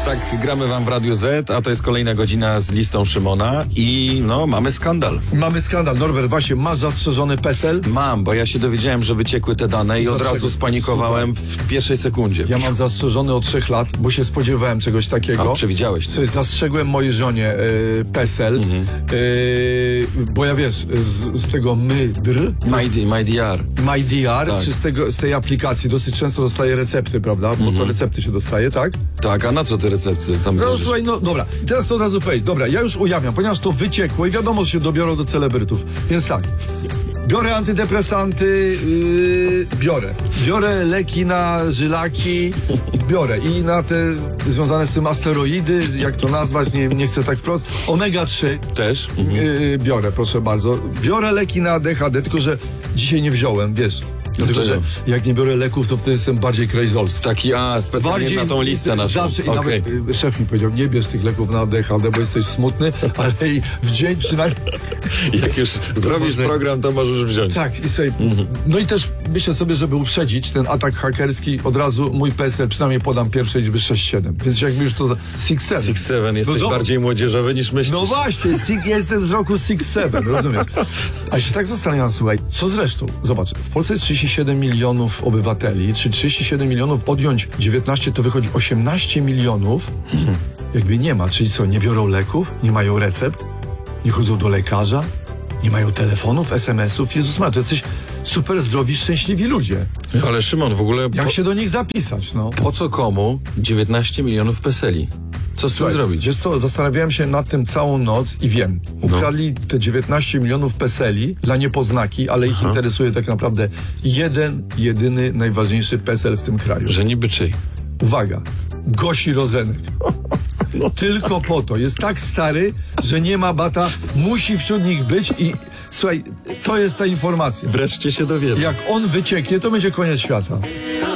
Tak, gramy wam w Radiu Z, a to jest kolejna godzina z listą Szymona i no, mamy skandal. Mamy skandal. Norbert, właśnie, masz zastrzeżony PESEL? Mam, bo ja się dowiedziałem, że wyciekły te dane i od Dlaczego? razu spanikowałem w pierwszej sekundzie. Ja mam zastrzeżony od 3 lat, bo się spodziewałem czegoś takiego. A, przewidziałeś to. Coś zastrzegłem mojej żonie PESEL, bo ja wiesz, z tego MyDR, MyDR, Tak. czy z tej aplikacji dosyć często dostaję recepty, prawda? Bo to recepty się dostaje, tak? Tak, a na co te recepty tam No bierzesz? słuchaj, no dobra, teraz to od razu powiedz. Dobra, ja już ujawniam, ponieważ to wyciekło i wiadomo, że się dobiorą do celebrytów. Więc tak, biorę antydepresanty, biorę leki na żylaki, biorę i na te związane z tym asteroidy, jak to nazwać, nie chcę tak wprost, omega-3 Też? biorę, proszę bardzo. Biorę leki na ADHD, tylko że dzisiaj nie wziąłem, wiesz. Dlatego, że jak nie biorę leków, to wtedy jestem bardziej crazolski. Taki, specjalnie na tą listę naszą. Zawsze, i Okej. nawet szef mi powiedział, nie bierz tych leków na ADHD, bo jesteś smutny, ale i w dzień przynajmniej... Jak już zrobisz program, to możesz wziąć. Tak, i sobie, no i też myślę sobie, żeby uprzedzić ten atak hakerski, od razu mój PESEL przynajmniej podam pierwsze liczby 6-7. Więc jakby już to za 6-7. 6-7, jesteś zobacz. bardziej młodzieżowy niż myślisz. No właśnie, ja jestem z roku 6-7, rozumiesz? A się tak zastanawiam, słuchaj, co zresztą? Zobacz, w Polsce jest 37 milionów obywateli, czy 37 milionów odjąć 19, to wychodzi 18 milionów. Jakby nie ma, czyli co, nie biorą leków, nie mają recept, nie chodzą do lekarza, nie mają telefonów, SMS-ów. Jezus Maria, to jacyś super zdrowi, szczęśliwi ludzie. Ale Szymon, w ogóle Jak się do nich zapisać, no? po co komu 19 milionów PESEL-i? Co z tym Słuchaj, zrobić? Wiesz co, zastanawiałem się nad tym całą noc i wiem. Ukradli te 19 milionów PESEL-i dla niepoznaki, ale ich interesuje tak naprawdę jeden, jedyny, najważniejszy PESEL w tym kraju. Że niby czyj? Uwaga, Gosi Rozenek. No. Tylko po to. Jest tak stary, że nie ma bata, musi wśród nich być i słuchaj, to jest ta informacja. Wreszcie się dowiedzą. Jak on wycieknie, to będzie koniec świata.